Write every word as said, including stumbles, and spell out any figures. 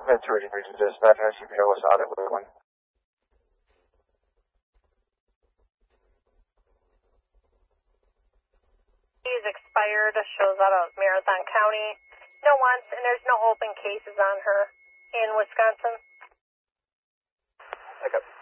Ventura Region Dispatch, I C P O was audit with one. He's expired, shows out of Marathon County. No wants, and there's no open cases on her in Wisconsin. Okay.